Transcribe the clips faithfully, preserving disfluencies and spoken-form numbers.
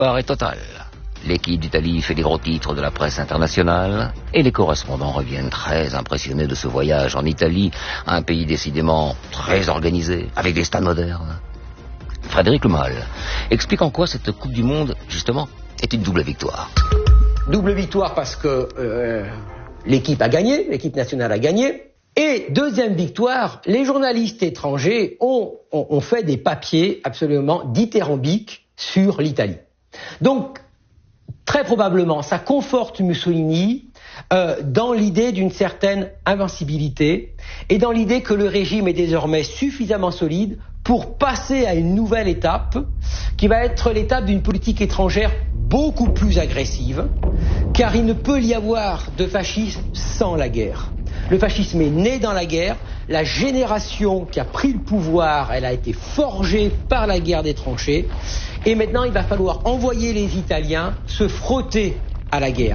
victoire est totale. L'équipe d'Italie fait les gros titres de la presse internationale et les correspondants reviennent très impressionnés de ce voyage en Italie, un pays décidément très organisé, avec des stades modernes. Frédéric Le Mal explique en quoi cette Coupe du Monde, justement, est une double victoire. Double victoire parce que euh, l'équipe a gagné, l'équipe nationale a gagné. Et deuxième victoire, les journalistes étrangers ont, ont, ont fait des papiers absolument dithyrambiques sur l'Italie. Donc, très probablement, ça conforte Mussolini euh, dans l'idée d'une certaine invincibilité et dans l'idée que le régime est désormais suffisamment solide pour passer à une nouvelle étape qui va être l'étape d'une politique étrangère beaucoup plus agressive, car il ne peut y avoir de fascisme sans la guerre. Le fascisme est né dans la guerre, la génération qui a pris le pouvoir, elle a été forgée par la guerre des tranchées, et maintenant il va falloir envoyer les Italiens se frotter à la guerre.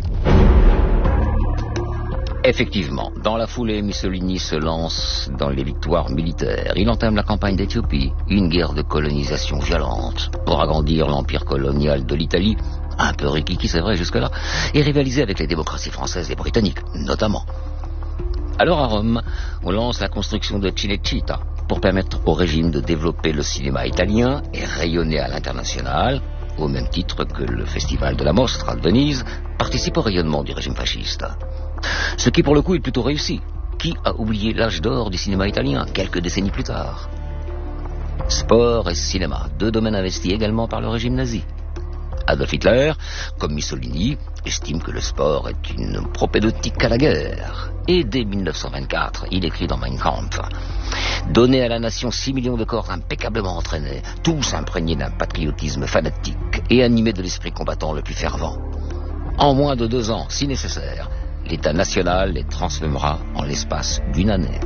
Effectivement, dans la foulée, Mussolini se lance dans les victoires militaires. Il entame la campagne d'Éthiopie, une guerre de colonisation violente, pour agrandir l'empire colonial de l'Italie, un peu rikiki c'est vrai jusque-là, et rivaliser avec les démocraties françaises et britanniques, notamment. Alors à Rome, on lance la construction de Cinecittà pour permettre au régime de développer le cinéma italien et rayonner à l'international, au même titre que le festival de la Mostra de Venise participe au rayonnement du régime fasciste. Ce qui pour le coup est plutôt réussi. Qui a oublié l'âge d'or du cinéma italien quelques décennies plus tard? Sport et cinéma, deux domaines investis également par le régime nazi. Adolf Hitler, comme Mussolini, estime que le sport est une propédeutique à la guerre. Et dès mille neuf cent vingt-quatre, il écrit dans Mein Kampf: donner à la nation six millions de corps impeccablement entraînés, tous imprégnés d'un patriotisme fanatique et animés de l'esprit combattant le plus fervent. En moins de deux ans, si nécessaire, l'État national les transformera en l'espace d'une année.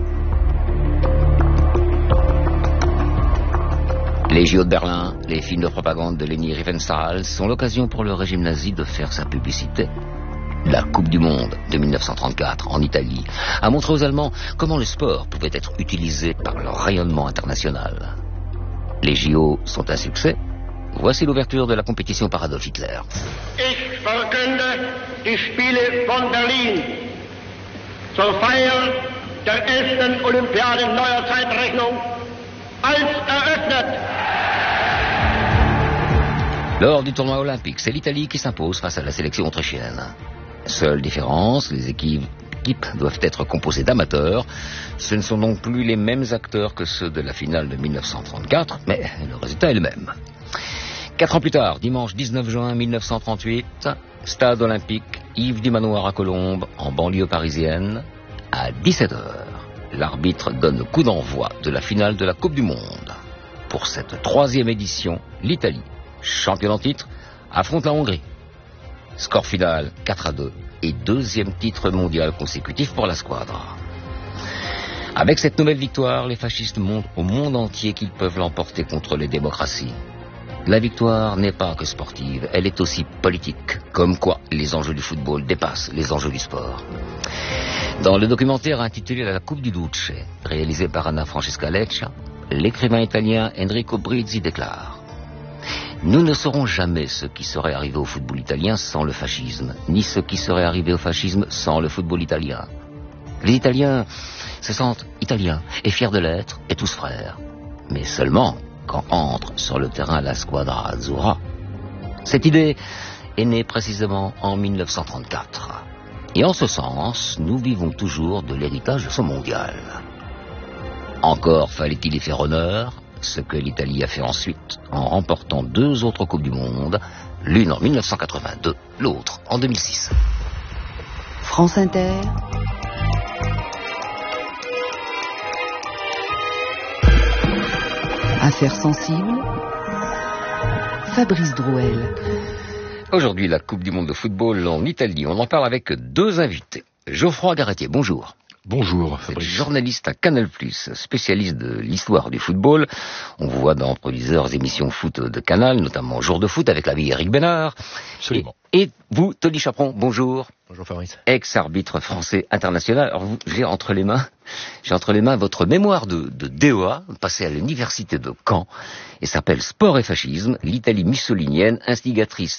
Les J O de Berlin, les films de propagande de Leni Riefenstahl sont l'occasion pour le régime nazi de faire sa publicité. La Coupe du Monde de mille neuf cent trente-quatre en Italie a montré aux Allemands comment le sport pouvait être utilisé par leur rayonnement international. Les J O sont un succès. Voici l'ouverture de la compétition par Adolf Hitler. Ich verkünde die Spiele von Berlin zur Feier der elften Olympiade neuer Zeitrechnung als eröffnet. Lors du tournoi olympique, c'est l'Italie qui s'impose face à la sélection autrichienne. Seule différence, les équipes doivent être composées d'amateurs. Ce ne sont donc plus les mêmes acteurs que ceux de la finale de mille neuf cent trente-quatre, mais le résultat est le même. Quatre ans plus tard, dimanche dix-neuf juin mille neuf cent trente-huit, stade olympique Yves du Manoir à Colombes, en banlieue parisienne, à dix-sept heures. L'arbitre donne le coup d'envoi de la finale de la Coupe du Monde. Pour cette troisième édition, l'Italie, championne en titre, affronte la Hongrie. Score final quatre à deux et deuxième titre mondial consécutif pour la squadra. Avec cette nouvelle victoire, les fascistes montrent au monde entier qu'ils peuvent l'emporter contre les démocraties. La victoire n'est pas que sportive, elle est aussi politique, comme quoi les enjeux du football dépassent les enjeux du sport. Dans le documentaire intitulé La Coupe du Duce, réalisé par Anna Francesca Leccia, l'écrivain italien Enrico Brizzi déclare: nous ne saurons jamais ce qui serait arrivé au football italien sans le fascisme, ni ce qui serait arrivé au fascisme sans le football italien. Les Italiens se sentent italiens et fiers de l'être et tous frères, mais seulement quand entre sur le terrain la squadra azzurra. Cette idée est née précisément en mille neuf cent trente-quatre. Et en ce sens, nous vivons toujours de l'héritage de ce mondial. Encore fallait-il y faire honneur, ce que l'Italie a fait ensuite, en remportant deux autres Coupes du Monde, l'une en mille neuf cent quatre-vingt-deux, l'autre en deux mille six. France Inter. Affaires sensibles. Fabrice Drouel. Aujourd'hui, la Coupe du Monde de football en Italie. On en parle avec deux invités. Geoffroy Garretier, bonjour. Bonjour, Fabrice. Journaliste à Canal plus, spécialiste de l'histoire du football. On vous voit dans plusieurs émissions foot de Canal, notamment Jour de foot avec l'ami Eric Bénard. Absolument. Et vous, Tony Chaperon, bonjour. Bonjour Fabrice. Ex-arbitre français international. Alors vous, j'ai entre les mains, j'ai entre les mains votre mémoire de, de D E A, passée à l'université de Caen, et s'appelle Sport et fascisme, l'Italie mussolinienne, instigatrice